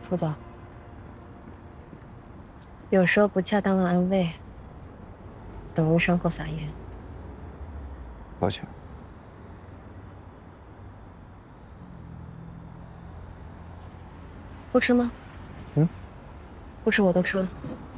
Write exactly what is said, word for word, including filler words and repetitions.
副总，有时候不恰当的安慰，等于伤口撒盐。 抱歉。 不吃吗？ 嗯， 不吃我都吃了。